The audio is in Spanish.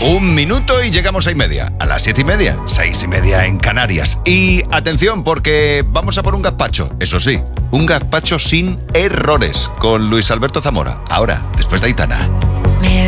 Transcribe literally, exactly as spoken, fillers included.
Un minuto y llegamos a y media. A las siete y media, seis y media en Canarias. Y atención, porque vamos a por un gazpacho. Eso sí, un gazpacho sin errores con Luis Alberto Zamora. Ahora, después de Aitana.